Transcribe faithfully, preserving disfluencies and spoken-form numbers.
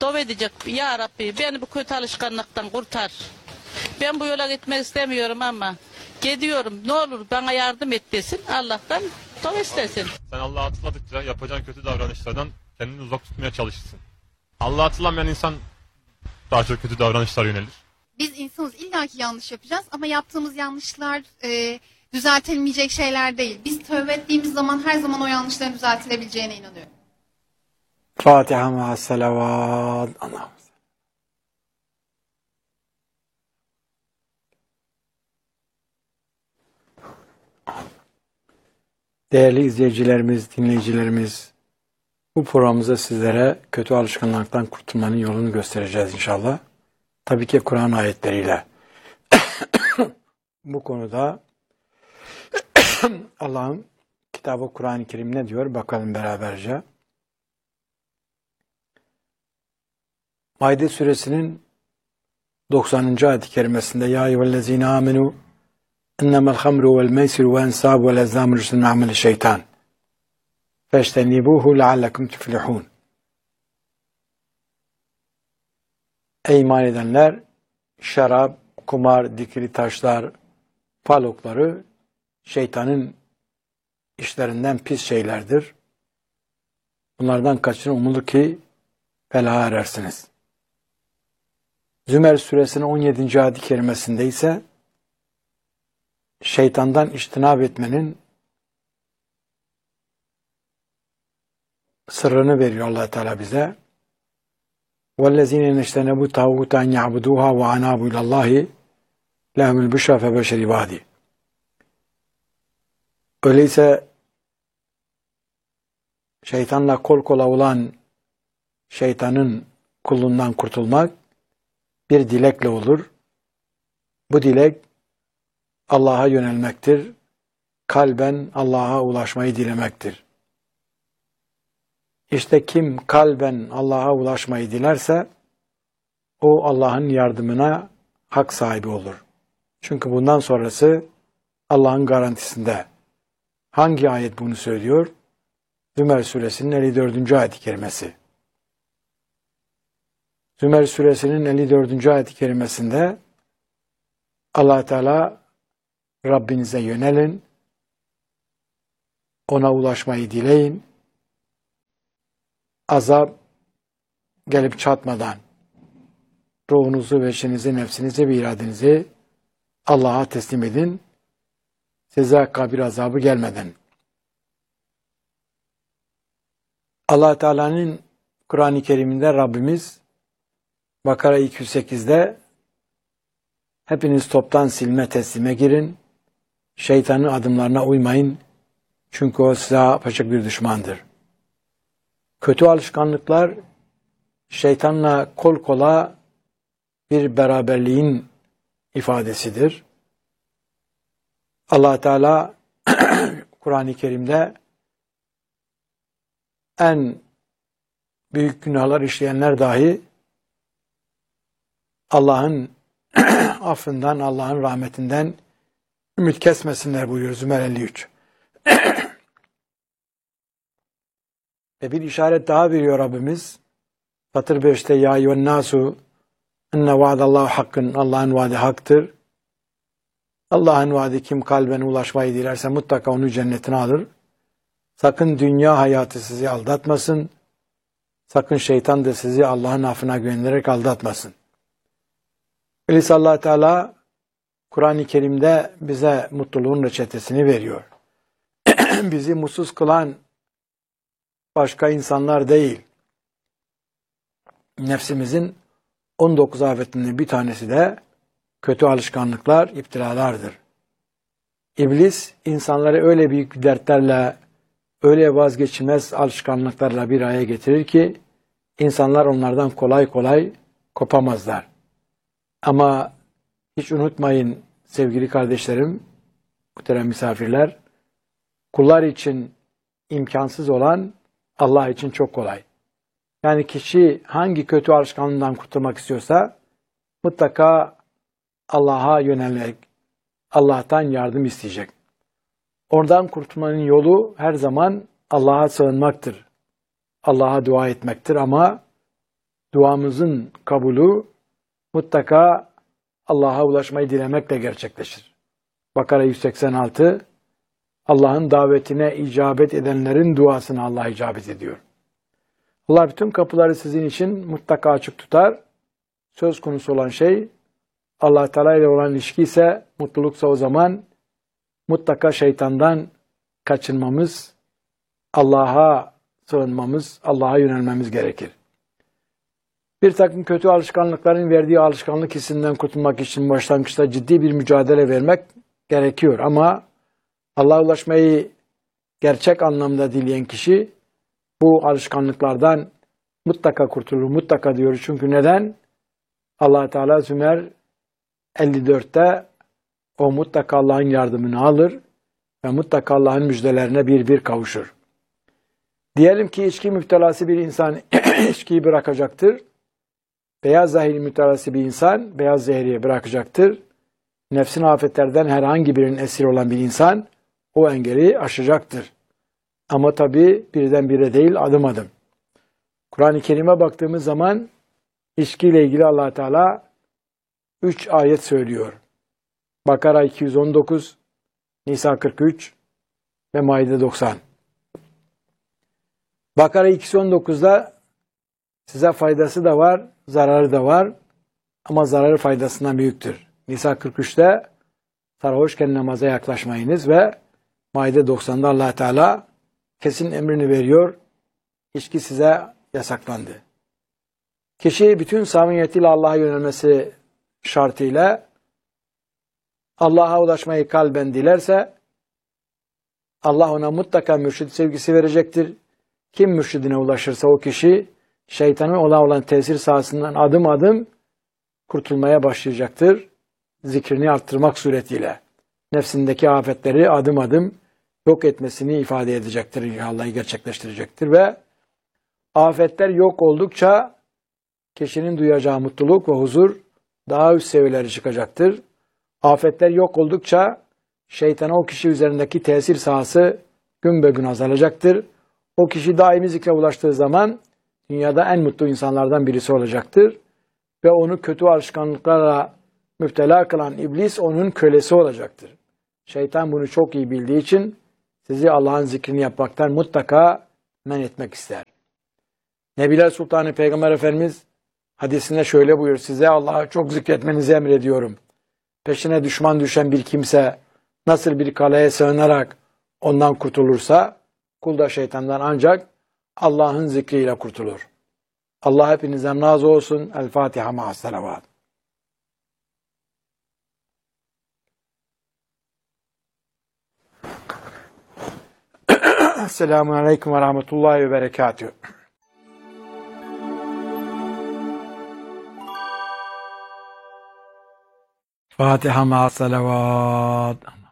dua edecek. Ya Rabbi beni bu kötü alışkanlıktan kurtar. Ben bu yola gitmek istemiyorum ama gidiyorum. Ne olur bana yardım et desin. Allah'tan dua istesin. Sen Allah'ı hatırladıkça yapacağın kötü davranışlardan kendini uzak tutmaya çalışırsın. Allah'ı hatırlamayan insan daha çok kötü davranışlara yönelir. Biz insanız, illaki yanlış yapacağız ama yaptığımız yanlışlar e, düzeltilmeyecek şeyler değil. Biz tövbe ettiğimiz zaman her zaman o yanlışların düzeltilebileceğine inanıyorum. Fatiha ma'a salavat. Allah'ım. Değerli izleyicilerimiz, dinleyicilerimiz, bu programımızda sizlere kötü alışkanlıktan kurtulmanın yolunu göstereceğiz inşallah. Tabii ki Kur'an ayetleriyle. Bu konuda Allah'ın kitabı Kur'an-ı Kerim ne diyor? Bakalım beraberce. Maide suresinin doksanıncı ayet-i kerimesinde Ya eyyühellezine amenu innemel hamru vel meysiru ve ensabu vel ezlamu rüsün ameli şeytan feştenibuhu leallekum tuflihun. Ey iman edenler, şarap, kumar, dikili taşlar, falokları şeytanın işlerinden pis şeylerdir. Bunlardan kaçının umulur ki felaha erersiniz. Zümer suresinin on yedinci ayet-i kerimesinde ise şeytandan içtinab etmenin sırrını veriyor Allah Teala bize. وَالَّذ۪ينَ نَشْتَنَبُوا تَاغُوتَ اَنْ يَعْبُدُوهَا وَعَنَابُوا اِلَى اللّٰهِ لَهُمُ الْبُشْرَى فَبَشِّرْ عِبَادِي. Öyleyse şeytanla kol kola olan şeytanın kulluğundan kurtulmak bir dilekle olur. Bu dilek Allah'a yönelmektir. Kalben Allah'a ulaşmayı dilemektir. İşte kim kalben Allah'a ulaşmayı dilerse o Allah'ın yardımına hak sahibi olur. Çünkü bundan sonrası Allah'ın garantisinde. Hangi ayet bunu söylüyor? Zümer suresinin elli dördüncü ayet-i kerimesi. Zümer suresinin elli dördüncü ayet-i kerimesinde Allah Teala Rabbinize yönelin, ona ulaşmayı dileyin, azap gelip çatmadan ruhunuzu, veşinizi, nefsinizi ve iradenizi Allah'a teslim edin, size kabir azabı gelmeden. Allah Teala'nın Kur'an-ı Kerim'inde Rabbimiz Bakara iki yüz sekizde hepiniz toptan silme teslime girin, şeytanın adımlarına uymayın, çünkü o size apaçık bir düşmandır. Kötü alışkanlıklar şeytanla kol kola bir beraberliğin ifadesidir. Allah Teala Kur'an-ı Kerim'de en büyük günahlar işleyenler dahi Allah'ın affından, Allah'ın rahmetinden ümit kesmesinler buyuruyor Zümer elli üç. Ve bir işaret daha veriyor Rabbimiz. Fatır beşte Ya eyyühen nasu inne vaadallahu hakkın. Allah'ın vaadi haktır. Allah'ın vaadi kim kalben ulaşmayı dilerse mutlaka onu cennetine alır. Sakın dünya hayatı sizi aldatmasın. Sakın şeytan da sizi Allah'ın affına göndererek aldatmasın. Öyleyse Allah Teala Kur'an-ı Kerim'de bize mutluluğun reçetesini veriyor. Bizi mutsuz kılan başka insanlar değil. Nefsimizin on dokuz afetinden bir tanesi de kötü alışkanlıklar, iptilalardır. İblis insanları öyle büyük dertlerle, öyle vazgeçilmez alışkanlıklarla bir araya getirir ki insanlar onlardan kolay kolay kopamazlar. Ama hiç unutmayın sevgili kardeşlerim, muhterem misafirler, kullar için imkansız olan Allah için çok kolay. Yani kişi hangi kötü alışkanlığından kurtulmak istiyorsa mutlaka Allah'a yönelerek Allah'tan yardım isteyecek. Oradan kurtulmanın yolu her zaman Allah'a sığınmaktır. Allah'a dua etmektir ama duamızın kabulü mutlaka Allah'a ulaşmayı dilemekle gerçekleşir. Bakara yüz seksen altı Allah'ın davetine icabet edenlerin duasına Allah icabet ediyor. Allah bütün kapıları sizin için mutlaka açık tutar. Söz konusu olan şey Allah Teala ile olan ilişki ise, mutluluksa o zaman mutlaka şeytandan kaçınmamız, Allah'a sığınmamız, Allah'a yönelmemiz gerekir. Bir takım kötü alışkanlıkların verdiği alışkanlık hissinden kurtulmak için başlangıçta ciddi bir mücadele vermek gerekiyor. Ama Allah'a ulaşmayı gerçek anlamda dileyen kişi bu alışkanlıklardan mutlaka kurtulur, mutlaka diyoruz. Çünkü neden? Allah Teala Zümer elli dörtte o mutlaka Allah'ın yardımını alır ve mutlaka Allah'ın müjdelerine bir bir kavuşur. Diyelim ki içki müptelası bir insan içkiyi bırakacaktır. Beyaz zehri müptelası bir insan beyaz zehriyi bırakacaktır. Nefsin afetlerden herhangi birinin esiri olan bir insan o engeli aşacaktır. Ama tabi birdenbire değil, adım adım. Kur'an-ı Kerim'e baktığımız zaman içkiyle ilgili Allah Teala üç ayet söylüyor. Bakara iki yüz on dokuz, Nisa kırk üç ve Maide doksan. Bakara iki yüz on dokuzda size faydası da var, zararı da var ama zararı faydasından büyüktür. Nisa kırk üçte sarhoşken namaza yaklaşmayınız ve Maide doksanda Allah Teala kesin emrini veriyor. İçki size yasaklandı. Kişi bütün samimiyetiyle Allah'a yönelmesi şartıyla Allah'a ulaşmayı kalben dilerse Allah ona mutlaka mürşid sevgisi verecektir. Kim mürşidine ulaşırsa o kişi şeytanın ona olan tesir sahasından adım adım kurtulmaya başlayacaktır. Zikrini arttırmak suretiyle. Nefsindeki afetleri adım adım yok etmesini ifade edecektir. İnşallah'ı gerçekleştirecektir ve afetler yok oldukça kişinin duyacağı mutluluk ve huzur daha üst seviyelere çıkacaktır. Afetler yok oldukça şeytana o kişi üzerindeki tesir sahası gün be gün azalacaktır. O kişi daimi zikre ulaştığı zaman dünyada en mutlu insanlardan birisi olacaktır. Ve onu kötü alışkanlıklarla müptela kılan iblis onun kölesi olacaktır. Şeytan bunu çok iyi bildiği için sizi Allah'ın zikrini yapmaktan mutlaka men etmek ister. Nebiler Sultanı Peygamber Efendimiz hadisinde şöyle buyuruyor: size Allah'ı çok zikretmenizi emrediyorum. Peşine düşman düşen bir kimse nasıl bir kaleye sığınarak ondan kurtulursa, kul da şeytandan ancak Allah'ın zikriyle kurtulur. Allah hepinizden razı olsun. El Fatiha ma'as salavat. Esselamu Aleyküm ve Rahmetullahi ve Berekatühü. Fatiha ma'as salavat.